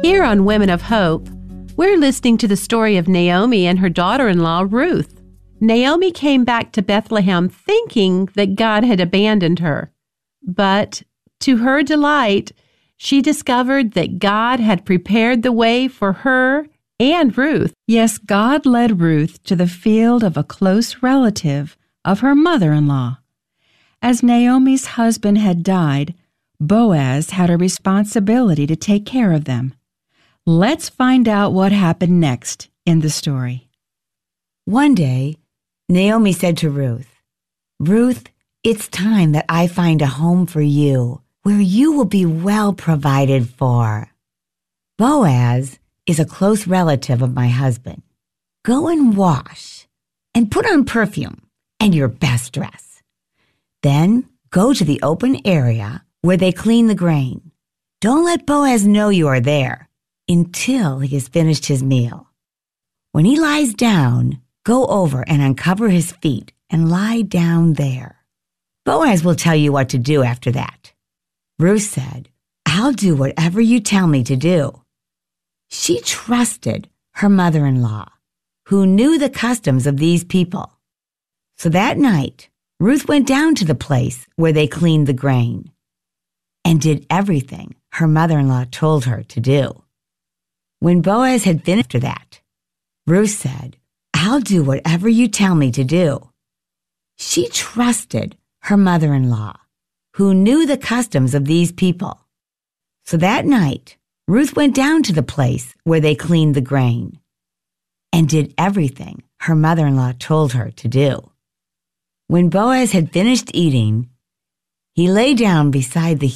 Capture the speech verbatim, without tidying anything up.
Here on Women of Hope, we're listening to the story of Naomi and her daughter-in-law, Ruth. Naomi came back to Bethlehem thinking that God had abandoned her. But to her delight, she discovered that God had prepared the way for her and Ruth. Yes, God led Ruth to the field of a close relative of her mother-in-law. As Naomi's husband had died, Boaz had a responsibility to take care of them. Let's find out what happened next in the story. One day, Naomi said to Ruth, "Ruth, it's time that I find a home for you, where you will be well provided for. Boaz is a close relative of my husband. Go and wash, and put on perfume and your best dress. Then go to the open area where they clean the grain. Don't let Boaz know you are there until he has finished his meal. When he lies down, go over and uncover his feet and lie down there. Boaz will tell you what to do after that." Ruth said, "I'll do whatever you tell me to do." She trusted her mother-in-law, who knew the customs of these people. So that night, Ruth went down to the place where they cleaned the grain and did everything her mother-in-law told her to do. When Boaz had finished that, Ruth said, "I'll do whatever you tell me to do." She trusted her mother-in-law, who knew the customs of these people. So that night, Ruth went down to the place where they cleaned the grain and did everything her mother-in-law told her to do. When Boaz had finished eating, he lay down beside the